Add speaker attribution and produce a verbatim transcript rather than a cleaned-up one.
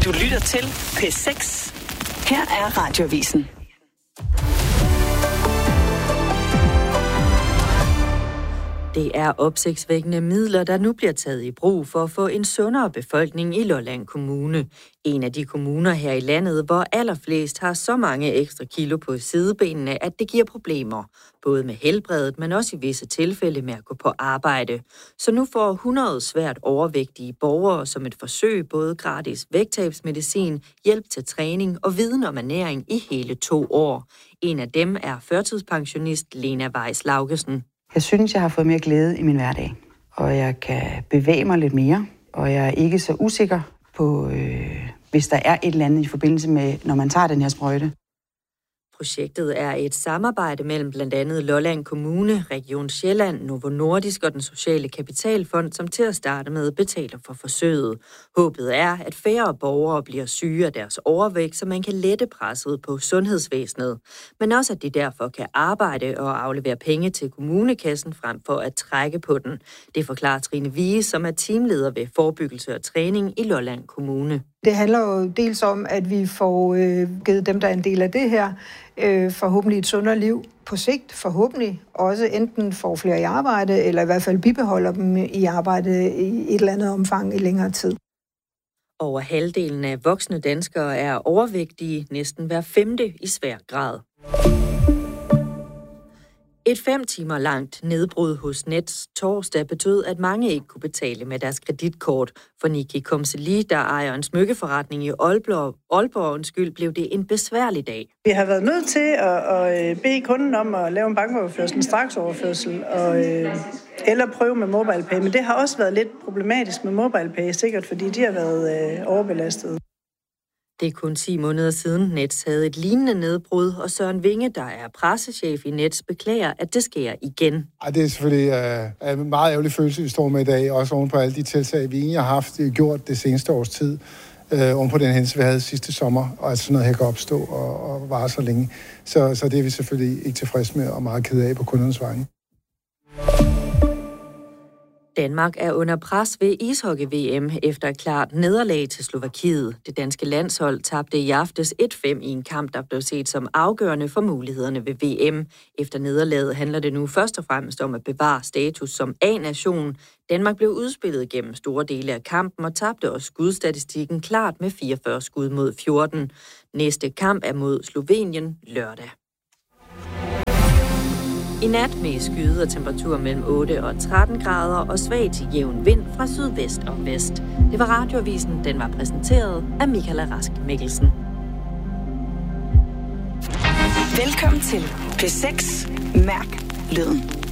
Speaker 1: Du lytter til P seks. Her er Radioavisen.
Speaker 2: Det er opsigtsvækkende midler, der nu bliver taget i brug for at få en sundere befolkning i Lolland Kommune. En af de kommuner her i landet, hvor allerflest har så mange ekstra kilo på sidebenene, at det giver problemer. Både med helbredet, men også i visse tilfælde med at gå på arbejde. Så nu får hundrede svært overvægtige borgere som et forsøg både gratis vægttabsmedicin, hjælp til træning og viden om ernæring i hele to år. En af dem er førtidspensionist Lena Weiss Laugesen.
Speaker 3: Jeg synes, jeg har fået mere glæde i min hverdag, og jeg kan bevæge mig lidt mere, og jeg er ikke så usikker på, øh, hvis der er et eller andet i forbindelse med, når man tager den her sprøjte.
Speaker 2: Projektet er et samarbejde mellem blandt andet Lolland Kommune, Region Sjælland, Novo Nordisk og den Sociale Kapitalfond, som til at starte med betaler for forsøget. Håbet er, at færre borgere bliver syge af deres overvægt, så man kan lette presset på sundhedsvæsenet. Men også, at de derfor kan arbejde og aflevere penge til kommunekassen frem for at trække på den. Det forklarer Trine Vige, som er teamleder ved forebyggelse og træning i Lolland Kommune.
Speaker 4: Det handler jo dels om, at vi får øh, givet dem, der er en del af det her, øh, forhåbentlig et sundere liv på sigt, forhåbentlig også enten får flere i arbejde, eller i hvert fald bibeholder dem i arbejde i et eller andet omfang i længere tid.
Speaker 2: Over halvdelen af voksne danskere er overvægtige, næsten hver femte i svær grad. Et fem timer langt nedbrud hos Nets torsdag betød, at mange ikke kunne betale med deres kreditkort. For Niki Kumseli, der ejer en smykkeforretning i Aalborg, Aalborg undskyld, blev det en besværlig dag.
Speaker 5: Vi har været nødt til at, at bede kunden om at lave en bankoverførsel, en straksoverførsel, og, eller prøve med MobilePay. Men det har også været lidt problematisk med MobilePay, sikkert fordi de har været overbelastet.
Speaker 2: Det er kun ti måneder siden Nets havde et lignende nedbrud, og Søren Vinge, der er pressechef i Nets, beklager, at det sker igen.
Speaker 6: Ej, det er selvfølgelig uh, en meget ærgerlig følelse, vi står med i dag, også oven på alle de tiltag, vi egentlig har haft gjort det seneste års tid, uh, oven på den hændelse, vi havde sidste sommer, og at sådan noget her kan opstå og, og vare så længe. Så, så det er vi selvfølgelig ikke tilfredse med og meget ked af på kundernes vegne.
Speaker 2: Danmark er under pres ved ishockey-V M efter et klart nederlag til Slovakiet. Det danske landshold tabte i aftes et fem i en kamp, der blev set som afgørende for mulighederne ved V M. Efter nederlaget handler det nu først og fremmest om at bevare status som A-nation. Danmark blev udspillet gennem store dele af kampen og tabte også skudstatistikken klart med fireogfyrre skud mod fjorten. Næste kamp er mod Slovenien lørdag. I nat med skyde og temperatur mellem otte og tretten grader og svag til jævn vind fra sydvest og vest. Det var Radioavisen, den var præsenteret af Michaela Rask Mikkelsen.
Speaker 1: Velkommen til P seks. Mærk lyden.